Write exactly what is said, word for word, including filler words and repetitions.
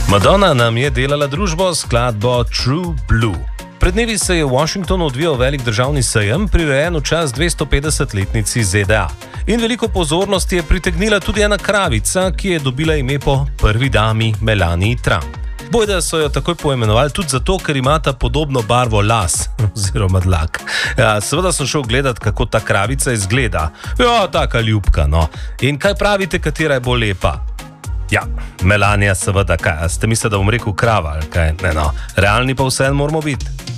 Madonna nam je delala družbo s skladbo True Blue. Pred dnevi se je v Washingtonu odvijal velik državni sejem, prirejen v čast dvestopetdesetletnici Z D A. In veliko pozornosti je pritegnila tudi ena kravica, ki je dobila ime po prvi dami Melanie Trump. Bojda so jo takoj poimenovali tudi zato, ker imata podobno barvo las, oziroma dlak. Ja, seveda sem šel gledat, kako ta kravica izgleda. Ja, taka ljubka, no. In kaj pravite, katera je bolj lepa? Ja, Melania seveda, kaj, ste mislili, da bom rekel krava, ali kaj? Ne, no, realni pa vseeno moramo biti.